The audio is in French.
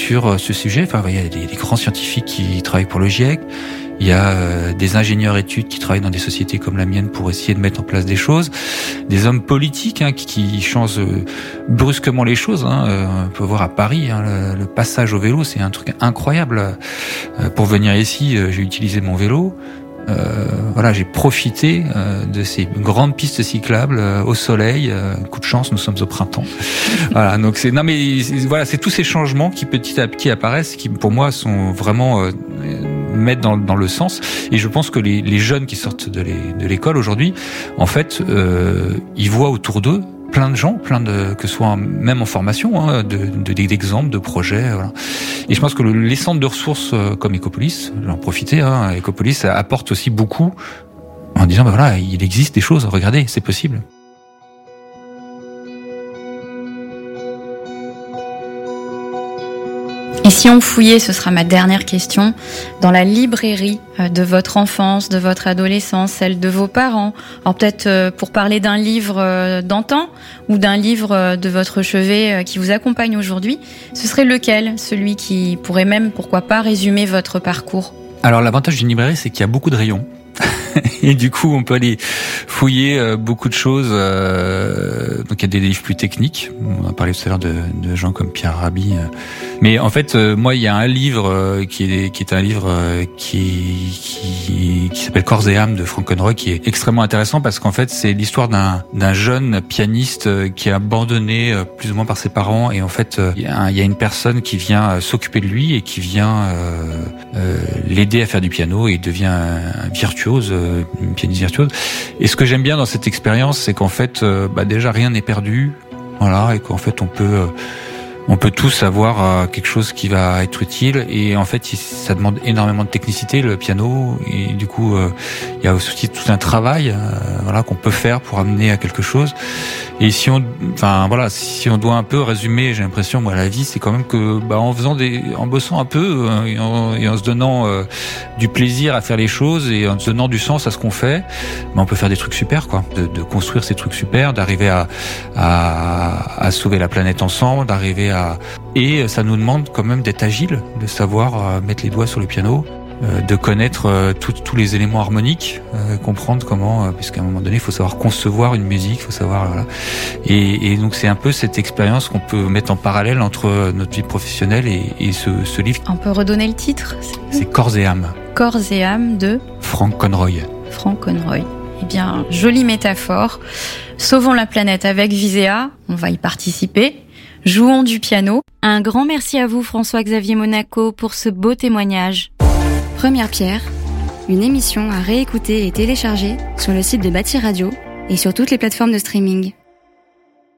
sur ce sujet. Enfin, il y a des grands scientifiques qui travaillent pour le GIEC. Il y a des ingénieurs études qui travaillent dans des sociétés comme la mienne pour essayer de mettre en place des choses. Des hommes politiques qui changent brusquement les choses. On peut voir à Paris le passage au vélo, c'est un truc incroyable. Pour venir ici, j'ai utilisé mon vélo. J'ai profité de ces grandes pistes cyclables au soleil. Coup de chance, nous sommes au printemps. Voilà, donc c'est tous ces changements qui petit à petit apparaissent, qui pour moi sont vraiment mettent dans le sens. Et je pense que les jeunes qui sortent de l'école aujourd'hui, en fait, ils voient autour d'eux plein de gens, que ce soit même en formation, d'exemples, de projets. Voilà. Et je pense que les centres de ressources comme Ecopolis, j'en profiter, Ecopolis apporte aussi beaucoup en disant, il existe des choses, regardez, c'est possible. Et si on fouillait, ce sera ma dernière question, dans la librairie de votre enfance, de votre adolescence, celle de vos parents, alors peut-être pour parler d'un livre d'antan ou d'un livre de votre chevet qui vous accompagne aujourd'hui, ce serait lequel, celui qui pourrait même, pourquoi pas, résumer votre parcours? Alors l'avantage d'une librairie, c'est qu'il y a beaucoup de rayons. Et du coup, on peut aller fouiller beaucoup de choses. Donc, il y a des livres plus techniques. On a parlé tout à l'heure de gens comme Pierre Rabhi. Mais en fait, moi, il y a un livre qui est un livre qui s'appelle Corps et âme de Frank Conroy, qui est extrêmement intéressant parce qu'en fait, c'est l'histoire d'un jeune pianiste qui est abandonné plus ou moins par ses parents. Et en fait, il y a une personne qui vient s'occuper de lui et qui vient l'aider à faire du piano, et il devient un virtuose, une pianiste virtuose. Et ce que j'aime bien dans cette expérience, c'est qu'en fait, déjà rien n'est perdu, voilà, et qu'en fait on peut tous avoir quelque chose qui va être utile. Et en fait, ça demande énormément de technicité, le piano, et du coup, il y a aussi tout un travail, qu'on peut faire pour amener à quelque chose. Et si on doit un peu résumer, j'ai l'impression, la vie, c'est quand même que, en bossant un peu et en se donnant du plaisir à faire les choses et en se donnant du sens à ce qu'on fait, on peut faire des trucs super, quoi. De construire ces trucs super, d'arriver à sauver la planète ensemble, et ça nous demande quand même d'être agile, de savoir mettre les doigts sur le piano, de connaître tous les éléments harmoniques, comprendre comment, puisqu'à un moment donné, il faut savoir concevoir une musique, il faut savoir, voilà. Et donc c'est un peu cette expérience qu'on peut mettre en parallèle entre notre vie professionnelle et ce livre. On peut redonner le titre? C'est Corps et âme. Corps et âme de Frank Conroy. Frank Conroy. Eh bien, jolie métaphore. Sauvons la planète avec Visea. On va y participer. Jouons du piano. Un grand merci à vous, François-Xavier Monaco, pour ce beau témoignage. Première Pierre, une émission à réécouter et télécharger sur le site de Bâti Radio et sur toutes les plateformes de streaming.